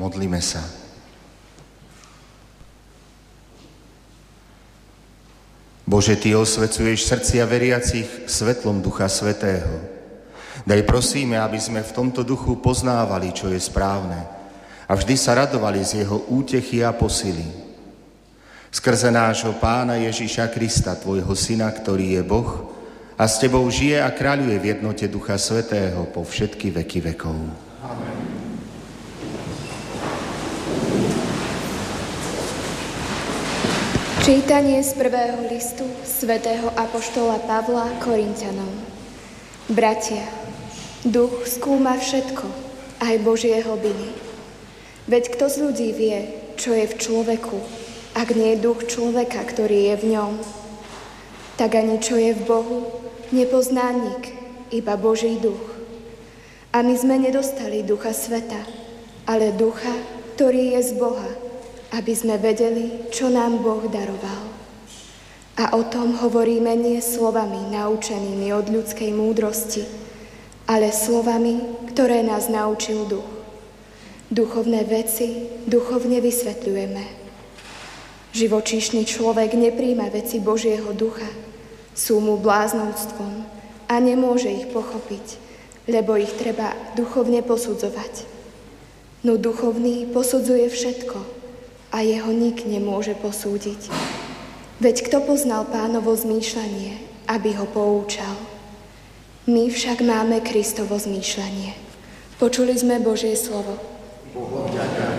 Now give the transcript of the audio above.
Modlíme sa. Bože, Ty osvecuješ srdcia veriacich svetlom Ducha Svätého. Daj prosíme, aby sme v tomto duchu poznávali, čo je správne a vždy sa radovali z jeho útechy a posily. Skrze nášho Pána Ježiša Krista, Tvojho Syna, ktorý je Boh a s Tebou žije a kráľuje v jednote Ducha Svätého po všetky veky vekov. Amen. Čítanie z prvého listu svätého apoštola Pavla Korinťanom. Bratia, duch skúma všetko, aj Božie hlbiny. Veď kto z ľudí vie, čo je v človeku, ak nie je duch človeka, ktorý je v ňom? Tak ani čo je v Bohu, nepozná nik, iba Boží duch. A my sme nedostali ducha sveta, ale ducha, ktorý je z Boha, aby sme vedeli, čo nám Boh daroval. A o tom hovoríme nie slovami naučenými od ľudskej múdrosti, ale slovami, ktoré nás naučil duch. Duchovné veci duchovne vysvetľujeme. Živočíšny človek nepríjma veci Božieho ducha, sú mu bláznovstvom a nemôže ich pochopiť, lebo ich treba duchovne posudzovať. No duchovný posudzuje všetko a jeho nik nemôže posúdiť. Veď kto poznal Pánovo zmýšľanie, aby ho poučal? My však máme Kristovo zmýšľanie. Počuli sme Božie slovo. Bohu vďaka.